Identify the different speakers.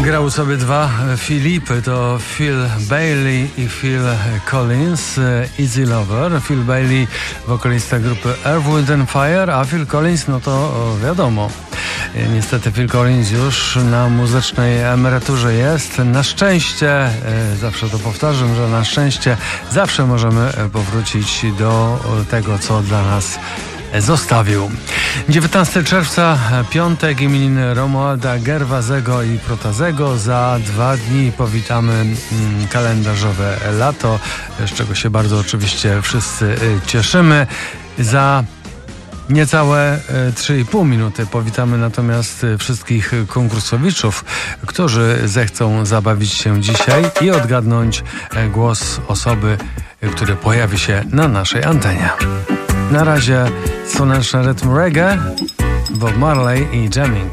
Speaker 1: Grały sobie dwa Filipy, to Phil Bailey i Phil Collins, Easy Lover. Phil Bailey, wokalista grupy Earth, Wind & Fire, a Phil Collins, no to wiadomo. Niestety Phil Collins już na muzycznej emeryturze jest. Na szczęście, zawsze to powtarzam, że na szczęście zawsze możemy powrócić do tego, co dla nas zostawił. 19 czerwca, piątek, imieniny Romualda Gerwazego i Protazego. Za 2 dni powitamy kalendarzowe lato, z czego się bardzo oczywiście wszyscy cieszymy. Za niecałe 3,5 minuty powitamy natomiast wszystkich konkursowiczów, którzy zechcą zabawić się dzisiaj i odgadnąć głos osoby, który pojawi się na naszej antenie. Na razie słoneczny rytm reggae, Bob Marley i Jamming.